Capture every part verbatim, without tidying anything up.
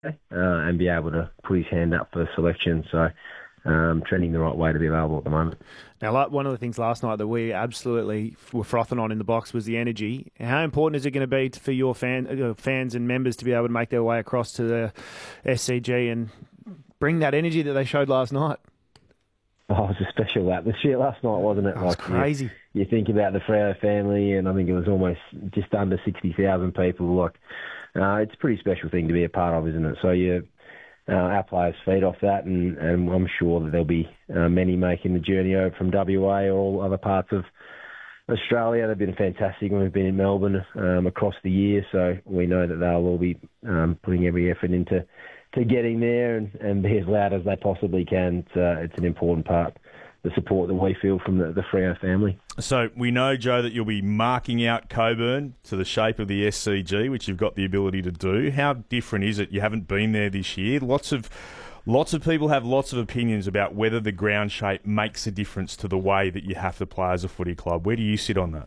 uh, and be able to put his hand up for selection. So um, trending the right way to be available at the moment. Now, like one of the things last night that we absolutely were frothing on in the box was the energy. How important is it going to be for your fan, uh, fans and members to be able to make their way across to the S C G and bring that energy that they showed last night? Oh, it was a special atmosphere last night, wasn't it? Oh, it was like crazy. You, you think about the Freo family, and I think it was almost just under sixty thousand people. Like, uh, it's a pretty special thing to be a part of, isn't it? So you, uh, our players feed off that, and, and I'm sure that there'll be uh, many making the journey over from W A or all other parts of Australia. They've been fantastic when we've been in Melbourne um, across the year, so we know that they'll all be um, putting every effort into to getting there and, and be as loud as they possibly can. It's, uh, it's an important part, the support that we feel from the, the Freo family. So we know, Joe, that you'll be marking out Coburn to the shape of the S C G, which you've got the ability to do. How different is it? You haven't been there this year. Lots of lots of people have lots of opinions about whether the ground shape makes a difference to the way that you have to play as a footy club. Where do you sit on that?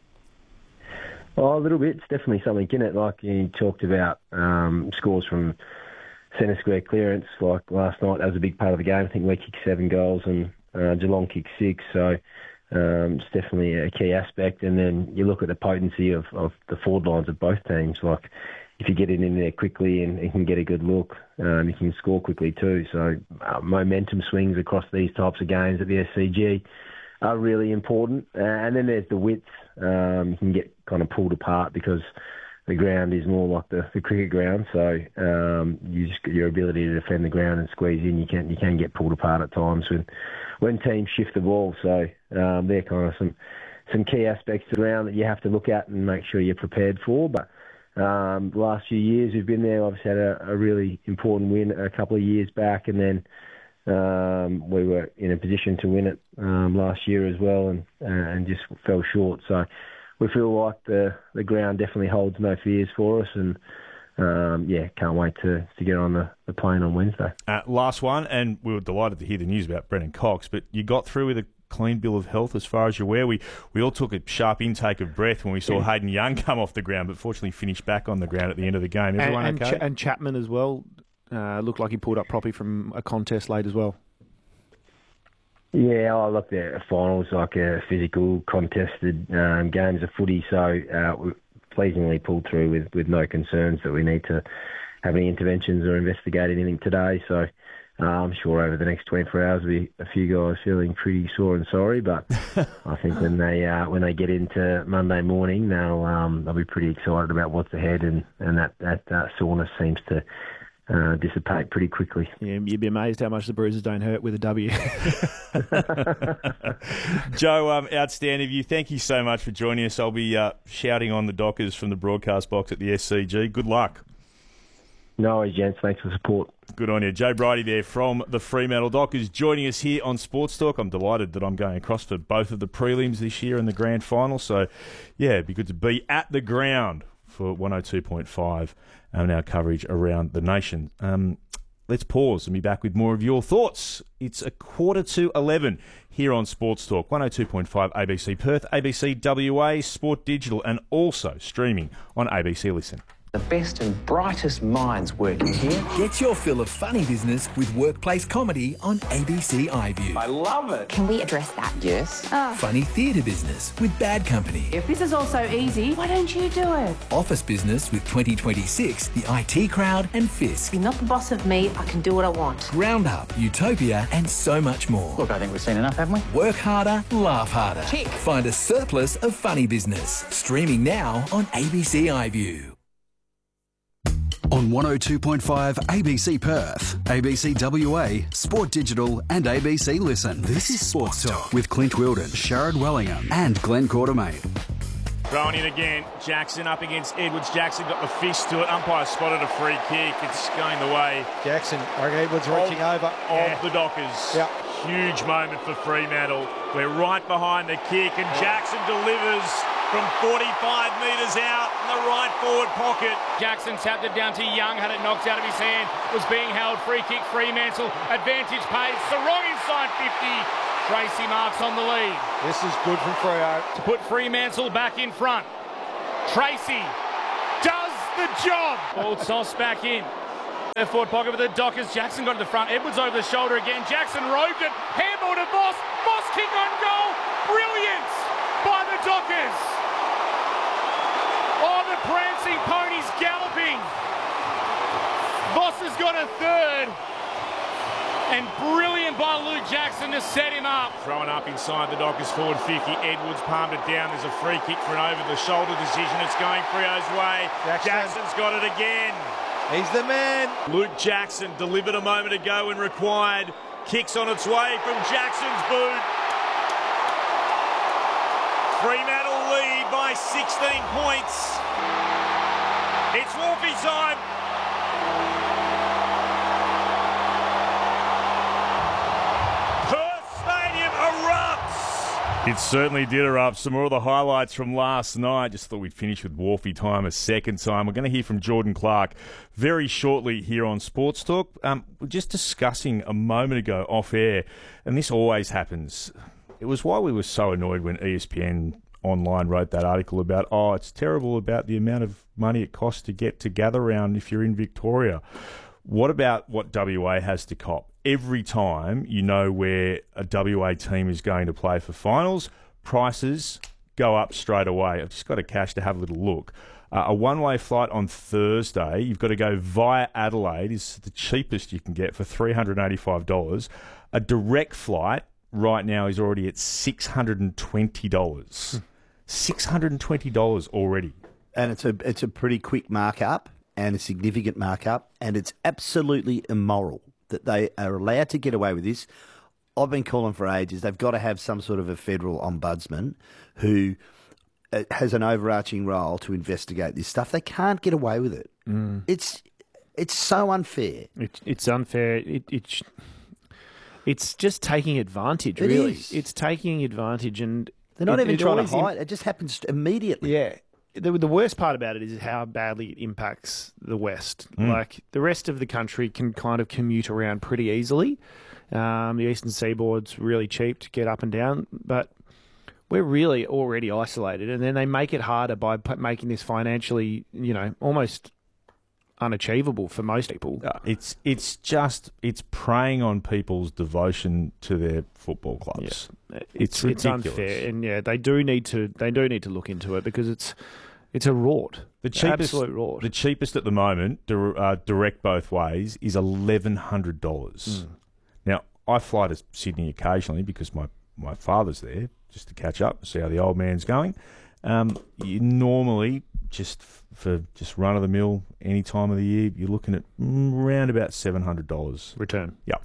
Oh, a little bit. It's definitely something in it. Like you talked about um, scores from centre square clearance, like last night, that was a big part of the game. I think we kicked seven goals and uh, Geelong kicked six, so um, it's definitely a key aspect. And then you look at the potency of, of the forward lines of both teams. Like if you get it in there quickly and you can get a good look, um, you can score quickly too. So uh, momentum swings across these types of games at the S C G are really important. Uh, and then there's the width. Um, you can get kind of pulled apart because the ground is more like the, the cricket ground, so um, you just your ability to defend the ground and squeeze in, you can you can get pulled apart at times when when teams shift the ball. So um, they're kind of some some key aspects to the ground that you have to look at and make sure you're prepared for. But um, the last few years we've been there, obviously had a, a really important win a couple of years back, and then um, we were in a position to win it um, last year as well, and uh, and just fell short. So we feel like the, the ground definitely holds no fears for us, and um, yeah, can't wait to, to get on the, the plane on Wednesday. Uh, last one, and we were delighted to hear the news about Brennan Cox, but you got through with a clean bill of health as far as you're aware. We, we all took a sharp intake of breath when we saw Hayden Young come off the ground, but fortunately finished back on the ground at the end of the game. Everyone and, and okay? Ch- and Chapman as well uh, looked like he pulled up properly from a contest late as well. Yeah, I looked at finals like a physical, contested um, games of footy, so uh, we pleasingly pulled through with, with no concerns that we need to have any interventions or investigate anything today. So uh, I'm sure over the next twenty-four hours there'll be a few guys feeling pretty sore and sorry, but I think when they uh, when they get into Monday morning, they'll um, they'll be pretty excited about what's ahead, and and that that uh, soreness seems to Uh, dissipate pretty quickly. Yeah, you'd be amazed how much the bruises don't hurt with a W. Joe, um, outstanding of you. Thank you so much for joining us. I'll be uh, shouting on the Dockers from the broadcast box at the S C G. Good luck. No worries, gents. Thanks for the support. Good on you. Joe Bridie there from the Fremantle Dockers joining us here on Sports Talk. I'm delighted that I'm going across for both of the prelims this year and the grand final. So, yeah, it'd be good to be at the ground for one oh two point five and our coverage around the nation. Um, let's pause and be back with more of your thoughts. It's a quarter to eleven here on Sports Talk, one oh two point five A B C Perth, A B C W A, Sport Digital, and also streaming on A B C Listen. The best and brightest minds working here. Get your fill of funny business with workplace comedy on A B C iView. I love it. Can we address that? Yes. Oh. Funny theatre business with Bad Company. If this is all so easy, why don't you do it? Office business with twenty twenty-six, the I T Crowd and Fisk. You're not the boss of me, I can do what I want. Roundup, Utopia and so much more. Look, I think we've seen enough, haven't we? Work harder, laugh harder. Tick. Find a surplus of funny business. Streaming now on A B C iView. On one oh two point five A B C Perth, A B C W A, Sport Digital and A B C Listen. This is Sports Talk with Clint Wilden, Sharad Wellingham and Glenn Quartermain. Thrown in again. Jackson up against Edwards. Jackson got the fist to it. Umpire spotted a free kick. It's going the way. Jackson, I reckon Edwards reaching of, over. Of Yeah. the Dockers. Yeah. Huge moment for Fremantle. We're right behind the kick and Jackson delivers from forty-five metres out in the right forward pocket. Jackson tapped it down to Young, had it knocked out of his hand, was being held, free kick, Fremantle, advantage paid, Sarong inside fifty, Tracy Marks on the lead. This is good from Freo. To put Fremantle back in front. Tracy does the job. Ball tossed back in. Their forward pocket with the Dockers. Jackson got to the front. Edwards over the shoulder again. Jackson roved it. Handball to Voss. Voss kick on goal. Brilliant by the Dockers. Oh, the prancing ponies galloping. Voss has got a third. And brilliant by Luke Jackson to set him up. Throwing up inside the Dockers forward fifty. Edwards palmed it down. There's a free kick for an over-the-shoulder decision. It's going Freo's way. Jackson. Jackson's got it again. He's the man. Luke Jackson delivered a moment ago when required. Kicks on its way from Jackson's boot. Fremantle lead by sixteen points. It's Wolfie time. Perth Stadium erupts. It certainly did erupt. Some more of the highlights from last night. Just thought we'd finish with Wolfie time a second time. We're going to hear from Jordan Clark very shortly here on Sports Talk. Um, we're just discussing a moment ago off air, and this always happens. It was why we were so annoyed when E S P N Online wrote that article about, oh, it's terrible about the amount of money it costs to get to gather round if you're in Victoria. What about what W A has to cop? Every time you know where a W A team is going to play for finals, prices go up straight away. I've just got a cash to have a little look. Uh, a one-way flight on Thursday, you've got to go via Adelaide, is the cheapest you can get for three hundred eighty-five dollars. A direct flight right now is already at six hundred twenty dollars. six hundred twenty dollars already. And it's a it's a pretty quick markup and a significant markup, and it's absolutely immoral that they are allowed to get away with this. I've been calling for ages. They've got to have some sort of a federal ombudsman who uh, has an overarching role to investigate this stuff. They can't get away with it. Mm. It's it's so unfair. It, it's unfair. It, it it's just taking advantage. It really, is. It's taking advantage, and they're not it, even it trying to always hide. im- It just happens immediately. Yeah. The, the worst part about it is how badly it impacts the West. Mm. Like, the rest of the country can kind of commute around pretty easily. Um, the Eastern Seaboard's really cheap to get up and down, but we're really already isolated. And then they make it harder by p- making this financially, you know, almost unachievable for most people. Uh, it's it's just it's preying on people's devotion to their football clubs. Yeah. It's It's, it's ridiculous. unfair, and yeah, they do need to they do need to look into it because it's it's a rort, The cheapest, absolute rort. the cheapest at the moment, dir- uh, direct both ways, is eleven hundred dollars. Mm. Now, I fly to Sydney occasionally because my, my father's there just to catch up, see how the old man's going. Um, you normally just f- for just run of the mill any time of the year, you're looking at mm, around about seven hundred dollars return. Yep.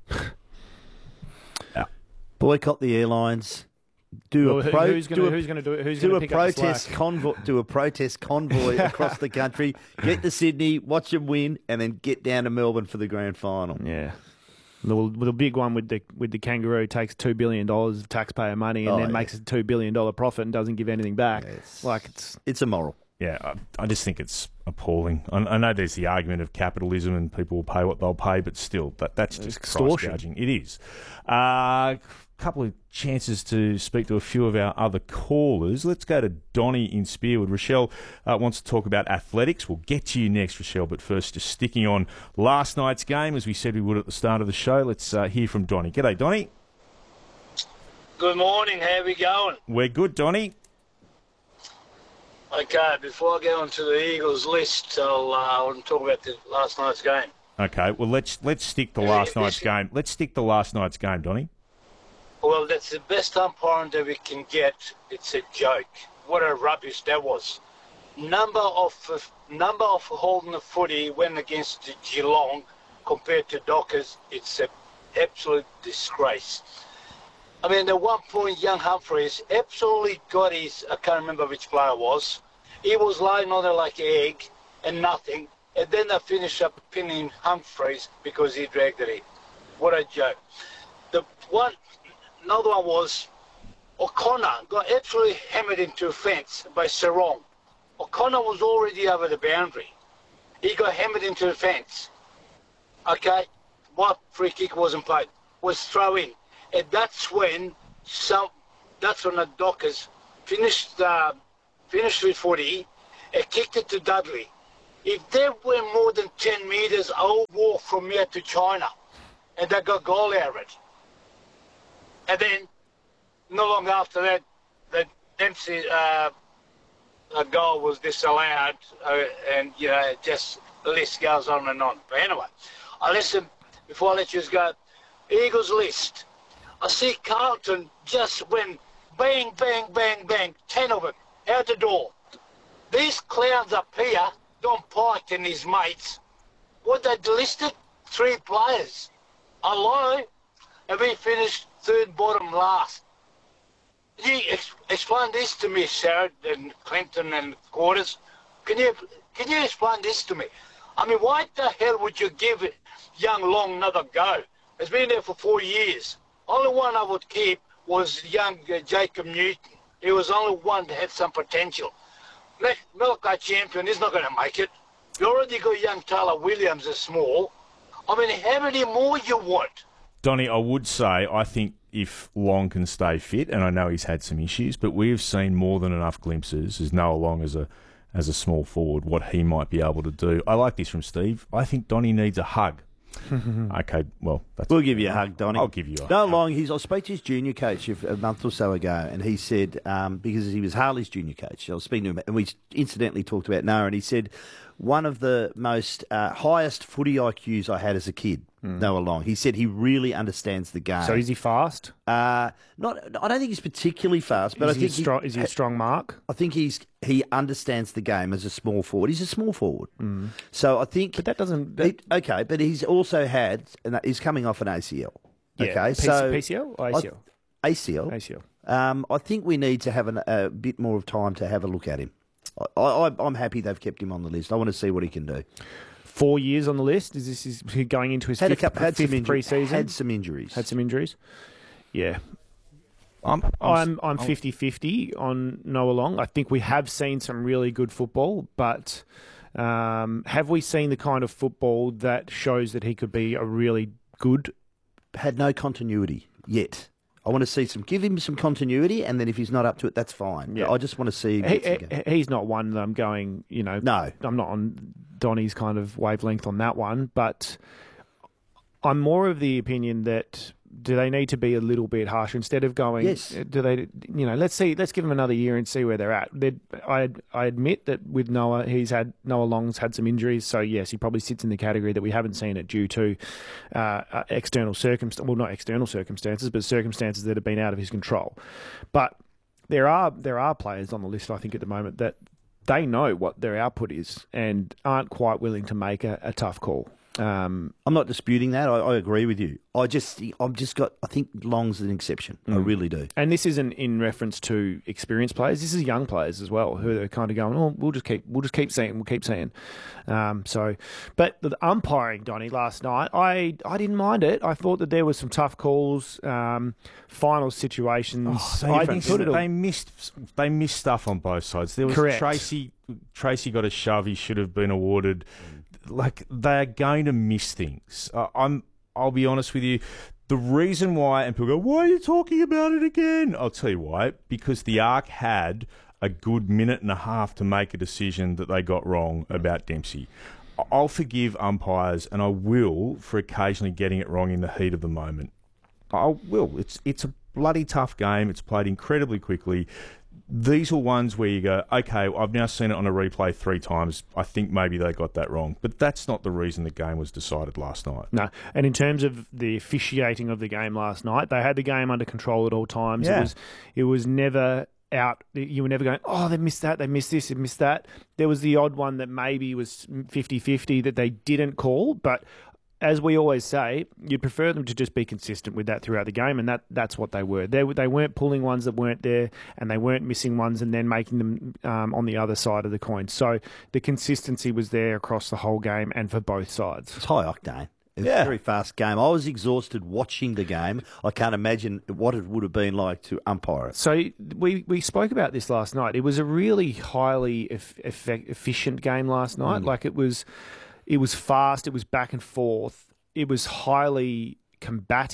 yeah. Boycott the airlines. Do Well, a who- pro, who's gonna- do a, who's gonna do it? Who's do gonna a pick up the protest slack? convoy? Do a protest convoy across the country. Get to Sydney, watch them win, and then get down to Melbourne for the grand final. Yeah. The, the big one with the with the kangaroo takes two billion dollars of taxpayer money and Oh, then yeah. makes a two billion dollar profit and doesn't give anything back. Like it's it's immoral. Yeah, I, I just think it's appalling. I, I know there's the argument of capitalism and people will pay what they'll pay, but still, that, that's just extortion. price gouging. It is. A uh, couple of chances to speak to a few of our other callers. Let's go to Donnie in Spearwood. Rochelle uh, wants to talk about athletics. We'll get to you next, Rochelle, but first, just sticking on last night's game, as we said we would at the start of the show. Let's uh, hear from Donnie. G'day, Donnie. Good morning. How we going? We're good, Donnie. Okay, before I go into the Eagles list, I'll, uh, I want to talk about the last night's game. Okay, well, let's let's stick to last night's game. Let's stick to last night's game, Donnie. Well, that's the best umpiring that we can get. It's a joke. What a rubbish that was. Number of uh, number of holding the footy went against the Geelong compared to Dockers. It's an absolute disgrace. I mean, at one point, young Humphreys absolutely got his, I can't remember which player it was. He was lying on there like an egg and nothing. And then they finished up pinning Humphreys because he dragged it in. What a joke. The one, another one was O'Connor got absolutely hammered into a fence by Sarong. O'Connor was already over the boundary. He got hammered into the fence. Okay? What free kick wasn't played? Was throw in. And that's when some, that's when the Dockers finished uh, finished with footy and kicked it to Dudley. If they went more than ten metres, I'll walk from here to China. And they got goal out of it. And then, not long after that, the Dempsey uh, a goal was disallowed. Uh, and, you know, just the list goes on and on. But anyway, I listen, before I let you go, Eagles list. I see Carlton just went bang, bang, bang, bang, ten of them, out the door. These clowns up here, Don Pike and his mates, what they listed? Three players. Hello? And we finished third bottom last. Can you ex- explain this to me, Sarah and Clinton and Quarters? Can you can you explain this to me? I mean, why the hell would you give it young Long another go? It's been there for four years. Only one I would keep was young uh, Jacob Newton. He was only one that had some potential. Malachi Champion is not going to make it. You already got young Tyler Williams as small. I mean, how many more you want? Donnie, I would say I think if Long can stay fit, and I know he's had some issues, but we have seen more than enough glimpses as Noah Long as a as a small forward, what he might be able to do. I like this from Steve. I think Donnie needs a hug. Okay, well, that's we'll give you a hug, Donnie. I'll give you a no hug. Long. He's. I spoke to his junior coach a month or so ago, and he said um, because he was Harley's junior coach. I was speaking to him, and we incidentally talked about Noah, and he said one of the most uh, highest footy I Qs I had as a kid. Mm. Noah Long. He said he really understands the game. So is he fast? Uh, not. I don't think he's particularly fast, but is I think he strong, is he a strong mark? I think he's he understands the game as a small forward. He's a small forward. Mm. So I think, but that doesn't. That... He, okay, but he's also had. And he's coming off an A C L. Yeah. Okay, P C, so P C L or A C L. I, A C L. A C L. Um, I think we need to have an, a bit more of time to have a look at him. I, I, I'm happy they've kept him on the list. I want to see what he can do. Four years on the list. Is this is he going into his had fifth, a couple, had fifth some injury, pre-season? Had some injuries. Had some injuries. Yeah. I'm I'm I'm fifty-fifty on Noah Long. I think we have seen some really good football, but um, have we seen the kind of football that shows that he could be a really good? Had no continuity yet. I want to see some, give him some continuity, and then if he's not up to it, that's fine. Yeah. I just want to see him. He, he, he's not one that I'm going, you know. No. I'm not on Donnie's kind of wavelength on that one, but I'm more of the opinion that do they need to be a little bit harsher instead of going? Yes. Do they? You know, let's see. Let's give them another year and see where they're at. They're, I I admit that with Noah, he's had Noah Long's had some injuries, so yes, he probably sits in the category that we haven't seen it due to uh, external circumstances. Well, not external circumstances, but circumstances that have been out of his control. But there are there are players on the list, I think, at the moment that they know what their output is and aren't quite willing to make a, a tough call. Um, I'm not disputing that. I, I agree with you. I just, I've just got. I think Long's an exception. Mm. I really do. And this isn't in reference to experienced players. This is young players as well who are kind of going, "Oh, we'll just keep, we'll just keep seeing, we'll keep seeing." Um, so, but the umpiring, Donnie, last night, I, I didn't mind it. I thought that there were some tough calls, um, final situations. Oh, they, I missed, it all. they missed, they missed stuff on both sides. There was Correct. Tracy. Tracy got a shove. He should have been awarded. Like, they're going to miss things. Uh, I'm. I'll be honest with you. The reason why, and people go, why are you talking about it again? I'll tell you why. Because the Arc had a good minute and a half to make a decision that they got wrong about Dempsey. I'll forgive umpires, and I will, for occasionally getting it wrong in the heat of the moment. I will. It's it's a bloody tough game. It's played incredibly quickly. These are ones where you go, okay, I've now seen it on a replay three times. I think maybe they got that wrong. But that's not the reason the game was decided last night. No. And in terms of the officiating of the game last night, they had the game under control at all times. Yeah. It was it was never out. You were never going, oh, they missed that, they missed this, they missed that. There was the odd one that maybe was fifty-fifty that they didn't call, but as we always say, you'd prefer them to just be consistent with that throughout the game, and that, that's what they were. They they weren't pulling ones that weren't there, and they weren't missing ones and then making them um, on the other side of the coin. So the consistency was there across the whole game and for both sides. It's high octane. It was Yeah. a very fast game. I was exhausted watching the game. I can't imagine what it would have been like to umpire it. So we, we spoke about this last night. It was a really highly eff- eff- efficient game last night. Mm. Like it was... It was fast. It was back and forth. It was highly combative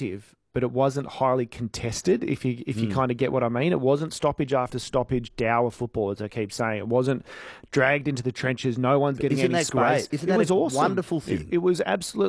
but it wasn't highly contested, if you if you Mm. kind of get what I mean. It wasn't stoppage after stoppage, dour football, as I keep saying. It wasn't dragged into the trenches. No one's getting Isn't any that space. great? Isn't it that was a awesome. wonderful thing? It, it was absolutely